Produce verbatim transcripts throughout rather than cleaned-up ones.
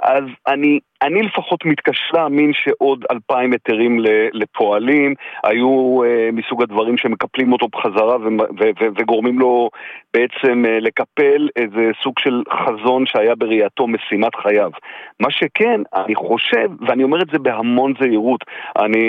אז אני, אני לפחות מתקשה להאמין שעוד אלפיים היתרים לפועלים היו אה, מסוג הדברים שמקפלים אותו בחזרה ו- ו- ו- וגורמים לו בעצם אה, לקפל איזה סוג של חזון שהיה בראייתו משימת חייו. מה שכן, אני חושב, ואני אומר את זה בהמון זהירות, אני,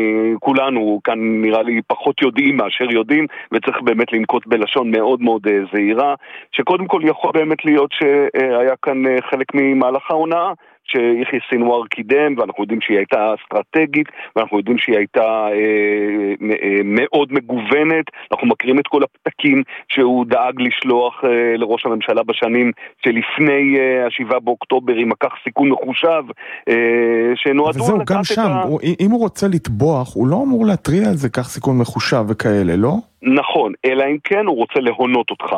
כולנו כאן נראה לי פחות יודעים מאשר יודעים, וצריך באמת לנקוט בלשון מאוד מאוד אה, זהירה, שקודם כל יכול באמת להיות שהיה כאן אה, חלק ממהלך העונה, שיחיא סינואר קידם, ואנחנו יודעים שהיא הייתה אסטרטגית, ואנחנו יודעים שהיא הייתה אה, אה, מאוד מגוונת, אנחנו מכירים את כל הפתקים שהוא דאג לשלוח אה, לראש הממשלה בשנים שלפני אה, השבעה באוקטובר, עם לקח סיכון מחושב, אה, שנועדו... וזהו, גם שם, ה... הוא, אם הוא רוצה לטבוח, הוא לא אמור להטריע על זה כך סיכון מחושב וכאלה, לא? נכון, אלא אם כן הוא רוצה להונות אותך,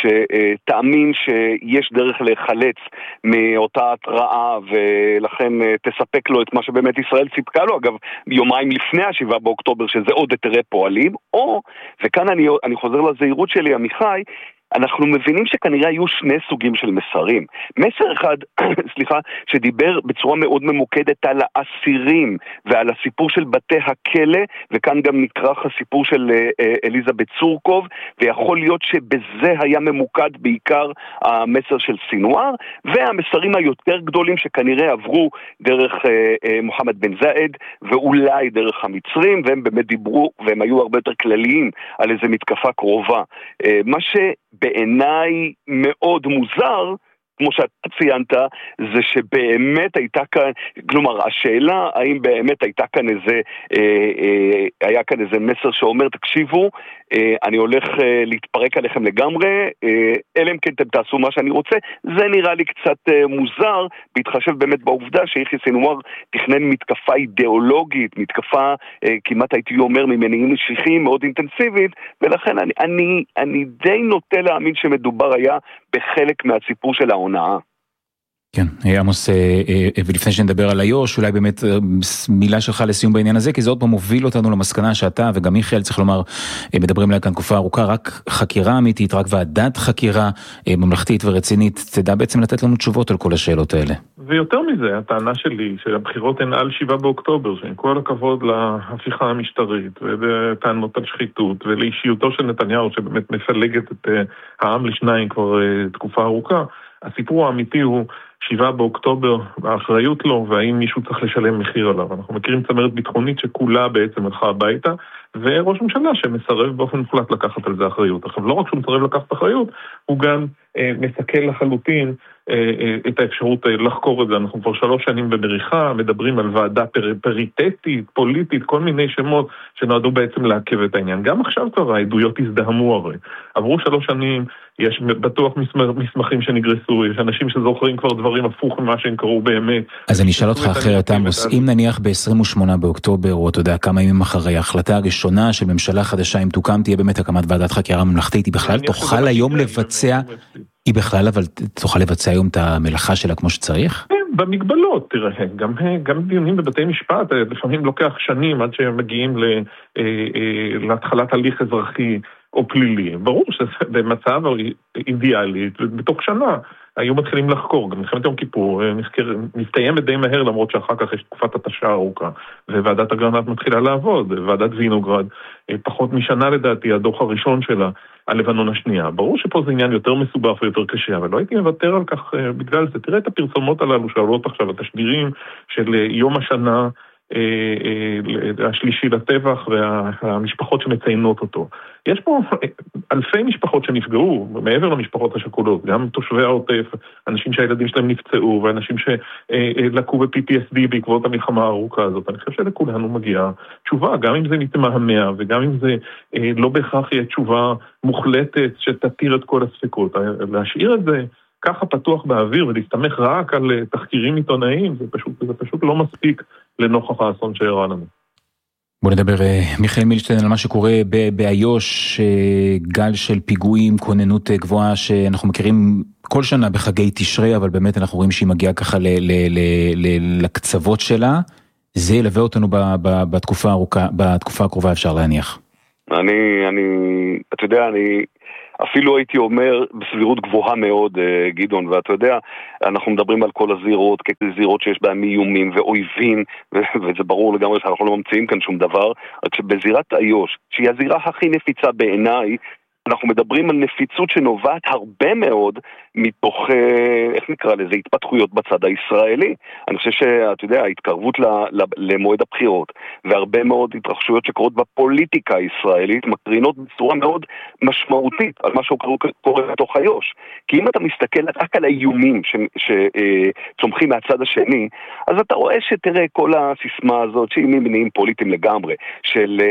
שתאמין שיש דרך להיחלץ מאותה התראה, ולכן תספק לו את מה שבאמת ישראל סיפקה לו, אגב, יומיים לפני השבעה באוקטובר, שזה עוד היתרי פועלים, או, וכאן אני, אני חוזר לזהירות שלי, עמיחי, אנחנו מבינים שכנראה היו שני סוגים של מסרים. מסר אחד, סליחה, שדיבר בצורה מאוד ממוקדת על האסירים ועל הסיפור של בתי הכלא, וכאן גם נקרח הסיפור של אליזבת צורקוב, ויכול להיות שבזה היה ממוקד בעיקר המסר של סינואר, והמסרים היותר גדולים שכנראה עברו דרך מוחמד בן זאיד, ואולי דרך המצרים, והם באמת דיברו, והם היו הרבה יותר כלליים על איזה מתקפה קרובה. מה ש... בעיניי מאוד מוזר, כמו שאתה ציינת, זה שבאמת הייתה כאן, כלומר, השאלה האם באמת הייתה כאן איזה, אה, אה, היה כאן איזה מסר שאומר, תקשיבו, אה, אני הולך אה, להתפרק עליכם לגמרי, אה, אלא אם כן אתם תעשו מה שאני רוצה, זה נראה לי קצת אה, מוזר, בהתחשב באמת בעובדה שיחיא סינואר תכנן מתקפה אידיאולוגית, מתקפה אה, כמעט הייתי אומר ממניעים משיחיים מאוד אינטנסיבית, ולכן אני, אני, אני די נוטה להאמין שמדובר היה בחלק מהסיפור של העונה. כן, עמוס, ולפני שנדבר על איו"ש, אולי באמת מילה שלך לסיום בעניין הזה, כי זה עוד פעם מוביל אותנו למסקנה שאתה וגם מיכאל, צריך לומר, מדברים עליה כאן תקופה ארוכה, רק חקירה אמיתית, רק ועדת חקירה ממלכתית ורצינית, תדע בעצם לתת לנו תשובות על כל השאלות האלה. ויותר מזה, הטענה שלי, שהבחירות הן על שבעה באוקטובר, שעם כל הכבוד להפיכה המשטרית, וטענות על שחיתות, ולאישיותו של נתניהו, שבאמת מפלגת את העם לשניים כבר תקופה ארוכה, הסיפור האמיתי הוא שבעה באוקטובר, האחריות לו, והאם מישהו צריך לשלם מחיר עליו. אנחנו מכירים צמרת ביטחונית שכולה בעצם הלכה הביתה, וראש ממשלה שמסרב באופן מוחלט לקחת על זה אחריות. עכשיו, לא רק שהוא מסרב לקחת אחריות, הוא גם אה, מסכל לחלוטין אה, אה, את האפשרות אה, לחקור את זה. אנחנו כבר שלוש שנים במריחה, מדברים על ועדה פר, פריטטית, פוליטית, כל מיני שמות שנועדו בעצם לעכב את העניין. גם עכשיו כבר העדויות הזדהמו הרי. עברו שלוש שנים, יש בטוח מסמכים שנגרסו, יש אנשים שזוכרים כבר דברים הפוך ממה שהם קראו באמת. אז אני אשאל אותך אחרת, עמוס, אם נניח ב-עשרים ושמונה באוקטובר, או אתה יודע, כמה ימים אחרי, ההחלטה הראשונה של ממשלה חדשה, אם תוקם, תהיה באמת הקמת ועדת חקירה ממלכתית, היא בכלל תוכל היום לבצע, היא בכלל אבל תוכל לבצע היום את המלאכה שלה כמו שצריך? במגבלות, תראה, גם, גם דיונים בבתי משפט, לפעמים לוקח שנים עד שהם מגיעים להתחלת הליך אזרחי או פלילי. ברור שזה במצב אידיאלי, בתוך שנה היו מתחילים לחקור, גם מלחמת יום כיפור מסתיימת די מהר, למרות שאחר כך יש תקופת התשה ארוכה, וועדת אגרנט מתחילה לעבוד, ועדת וינוגרד, פחות משנה לדעתי, הדוח הראשון שלה, על לבנון השנייה. ברור שפה זה עניין יותר מסובך ויותר קשה, אבל לא הייתי מוותר על כך בגלל זה. תראה את הפרסומות הללו שעולות עכשיו, התשדירים של יום השנה השלישי לטבח והמשפחות שמציינות אותו. יש פה אלפי משפחות שנפגעו, מעבר למשפחות השכולות, גם תושבי העוטף, אנשים שהילדים שלהם נפצעו, ואנשים שלקו ב-פי טי אס די בעקבות המלחמה הארוכה הזאת. אני חושב שלכולנו מגיעה תשובה, גם אם זה מתמהמה, וגם אם זה לא בהכרח יהיה תשובה מוחלטת שתתיר את כל הספקות. להשאיר את זה ככה פתוח באוויר ולהסתמך רק על תחקירים עיתונאיים, זה פשוט, זה פשוט לא מספיק לנוכח האסון שאירע לנו. בוא נדבר, מיכאל מילשטיין, על מה שקורה באיו"ש, גל של פיגועים, כוננות גבוהה שאנחנו מכירים כל שנה בחגי תשרי, אבל באמת אנחנו רואים שהיא מגיעה ככה ל- ל- ל- ל- לקצוות שלה. זה ילווה אותנו ב- ב- בתקופה הארוכה, בתקופה הקרובה אפשר להניח. אני, אני, אתה יודע, אני... אפילו הייתי אומר בסבירות גבוהה מאוד, גדעון, ואתה יודע, אנחנו מדברים על כל הזירות, כזירות שיש בהן איומים ואויבים, וזה ברור לגמרי שאנחנו לא ממציאים כאן שום דבר, רק שבזירת איו"ש, שהיא הזירה הכי נפיצה בעיניי, אנחנו מדברים על נפיצות שנובעת הרבה מאוד מתוך, איך נקרא לזה, התפתחויות בצד הישראלי. אני חושב שאתה יודע, ההתקרבות למועד הבחירות והרבה מאוד התרחשויות שקורות בפוליטיקה הישראלית מקרינות בצורה מאוד משמעותית על מה שקורה בתוך איו"ש. כי אם אתה מסתכל רק על האיומים שצומחים מהצד השני, אז אתה רואה שתראה כל הסיסמה הזאת שהיא ממניעים פוליטיים לגמרי, של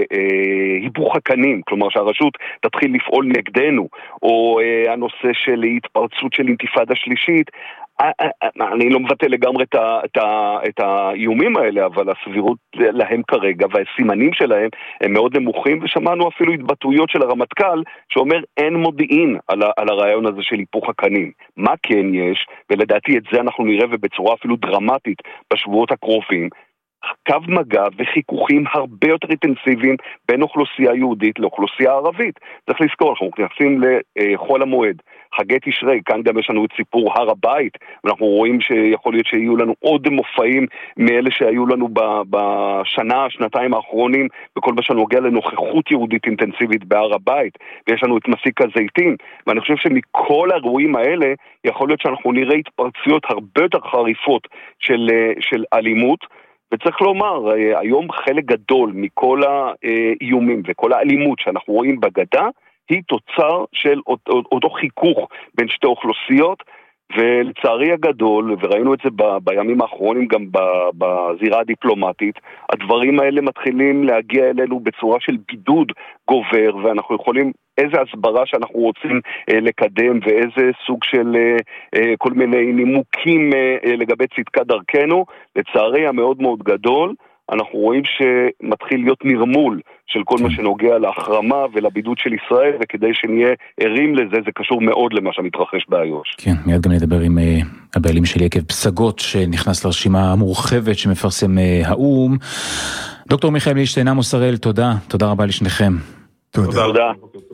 היפוך הקנים, כלומר שהרשות תתחיל לפעול נגדנו, או אה, הנושא של התפרצות של אינתיפאדה שלישית. אה, אה, אני לא מבטא לגמרי את, ה, את, ה, את האיומים האלה, אבל הסבירות להם כרגע והסימנים שלהם הם מאוד נמוכים, ושמענו אפילו התבטאויות של הרמטכ"ל שאומר אין מודיעין על, ה, על הרעיון הזה של היפוך הקנים. מה כן יש, ולדעתי את זה אנחנו נראה ובצורה אפילו דרמטית בשבועות הקרובים, קו מגע וחיכוכים הרבה יותר אינטנסיביים בין אוכלוסייה יהודית לאוכלוסייה ערבית. צריך לזכור, אנחנו נכנסים לחול המועד, חגי תשרי, כאן גם יש לנו את סיפור הר הבית, ואנחנו רואים שיכול להיות שיהיו לנו עוד מופעים מאלה שהיו לנו בשנה, שנתיים האחרונים, בכל מה שנוגע לנוכחות יהודית אינטנסיבית בהר הבית, ויש לנו את מסיק הזיתים, ואני חושב שמכל האירועים האלה, יכול להיות שאנחנו נראה התפרצויות הרבה יותר חריפות של, של אלימות, וצריך לומר, היום חלק גדול מכל האיומים וכל האלימות שאנחנו רואים בגדה, היא תוצר של אותו חיכוך בין שתי אוכלוסיות, ולצערי הגדול, וראינו את זה ב- בימים האחרונים גם ב- בזירה הדיפלומטית, הדברים האלה מתחילים להגיע אלינו בצורה של בידוד גובר, ואנחנו יכולים, איזה הסברה שאנחנו רוצים אה, לקדם, ואיזה סוג של אה, אה, כל מיני נימוקים אה, אה, לגבי צדקת דרכנו, לצערי המאוד מאוד גדול, אנחנו רואים שמתחיל להיות נרמול של כל מה שנוגע להחרמה ולבידוד של ישראל, וכדי שנהיה ערים לזה, זה קשור מאוד למה שמתרחש באיו"ש. כן, מיד גם נדבר עם uh, הבעלים של יקב פסגות, שנכנס לרשימה המורחבת שמפרסם uh, האום. דוקטור מיכאל לישטיין, עמוס הראל, תודה, תודה רבה לשניכם. תודה. תודה.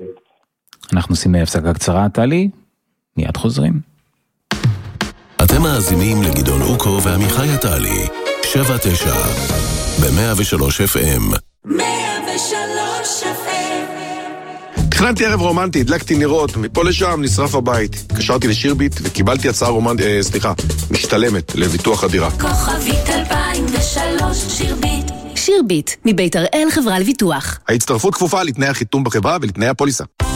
אנחנו עושים הפסקה קצרה, טלי, מיד חוזרים. אתם מאזינים לגדעון אוקו ועמיחי עטלי, שבע תשע, ב-מאה ושלוש אף אם. מאה ושלוש אף אם. תכננתי ערב רומנטי, הדלקתי נרות, מפה לשם נשרף הבית. קשרתי לשירביט וקיבלתי הצעה רומנטית, אה, סליחה, משתלמת לביטוח הדירה. כוכבית אלפיים ושלוש שירביט. שירביט, מבית הראל חברה לביטוח. ההצטרפות כפופה לתנאי החיתום בחברה ולתנאי הפוליסה.